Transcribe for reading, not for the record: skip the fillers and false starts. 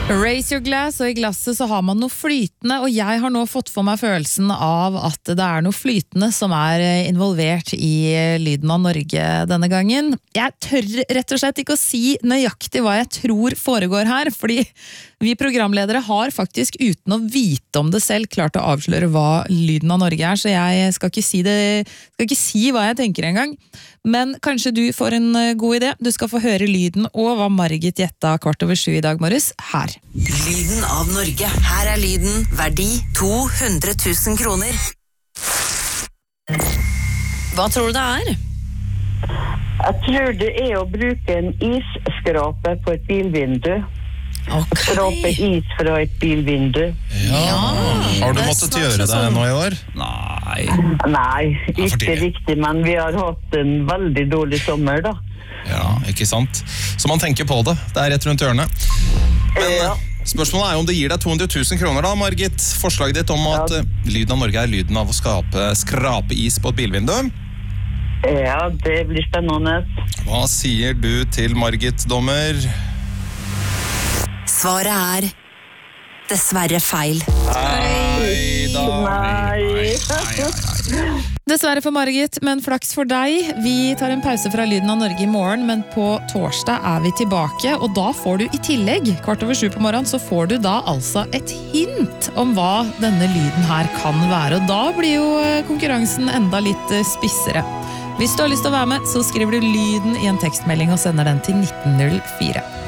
Raise your glass, og i glasset så har man noe flytende, og jeg har nå fått for meg følelsen av at det noe flytende som involvert i Lyden av Norge denne gangen. Jeg tør rett og slett ikke å si nøyaktig hva jeg tror foregår her, fordi vi programledere har faktisk uten å vite om det selv klart å avsløre hva Lyden av Norge så jeg skal ikke si hva jeg tenker engang. Men kanskje du får en god idé. Du skal få høre lyden og hva Margit gjetta 6:15 i dag morges her. Lyden av Norge. Her lyden. Verdi 200 000 kroner. Hva tror du det Jeg tror det å bruke en isskrape på et bilvindu. Skrape is fra et bilvindu. Ja. Har du måttet gjøre det nå i år? Nei, ikke riktig, men vi har hatt en veldig dårlig sommer da. Ja, ikke sant? Så man tenker på det. Det rett rundt hjørnet. Men spørsmålet om det gir deg 200 000 kroner da, Margit. Forslaget ditt om at Lyden av Norge lyden av å skrape is på et bilvindu. Ja, det blir spennende. Hva sier du til Margit, dommer? Svaret dessverre feil. Nei. Dessverre for Margit, men flaks for deg. Vi tar en pause fra Lyden av Norge i morgen, men på torsdag vi tilbake, og da får du i tillegg 6:15 på morgenen, så får du da altså et hint om hva denne lyden her kan være, og da blir jo konkurransen enda litt spissere. Hvis du har lyst til å være med, så skriver du lyden i en tekstmelding og sender den til 1904.